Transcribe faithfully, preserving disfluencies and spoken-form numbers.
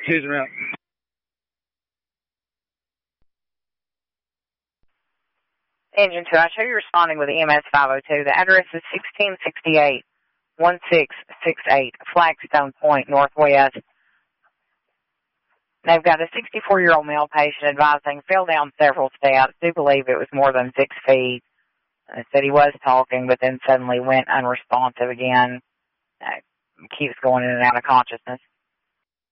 Here's around. Engine two, I show you responding with E M S five oh two. The address is sixteen sixty-eight, sixteen sixty-eight, Flagstone Point, Northwest. They've got a sixty-four-year-old male patient advising fell down several steps. Do believe it was more than six feet. Uh, said he was talking, but then suddenly went unresponsive again. Uh, keeps going in and out of consciousness.